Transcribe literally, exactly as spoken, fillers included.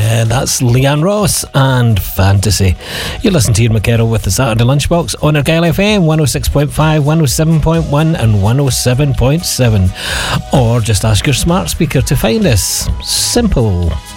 Uh, that's Leanne Ross and Fantasy. You listen to Ian McKerrow with the Saturday Lunchbox on Argyle F M one oh six point five, one oh seven point one and one oh seven point seven. Or just ask your smart speaker to find us. Simple.